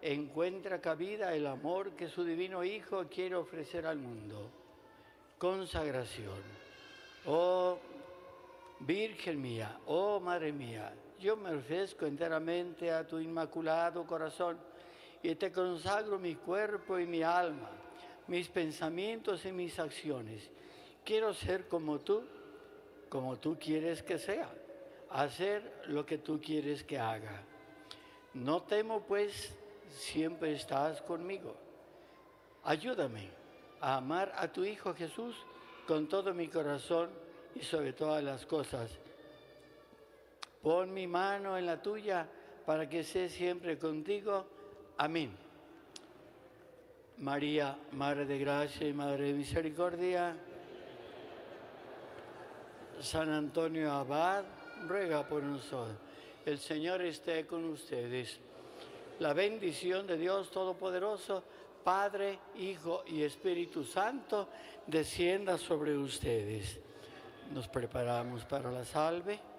encuentra cabida el amor que su divino Hijo quiere ofrecer al mundo. Consagración. Oh Virgen mía, oh Madre mía, yo me ofrezco enteramente a tu inmaculado corazón y te consagro mi cuerpo y mi alma, mis pensamientos y mis acciones. Quiero ser como tú quieres que sea, hacer lo que tú quieres que haga. No temo, pues, siempre estás conmigo. Ayúdame a amar a tu Hijo Jesús con todo mi corazón y sobre todas las cosas. Pon mi mano en la tuya para que esté siempre contigo. Amén. María, Madre de Gracia y Madre de Misericordia, San Antonio Abad, ruega por nosotros. El Señor esté con ustedes. La bendición de Dios Todopoderoso, Padre, Hijo y Espíritu Santo, descienda sobre ustedes. Nos preparamos para la salve.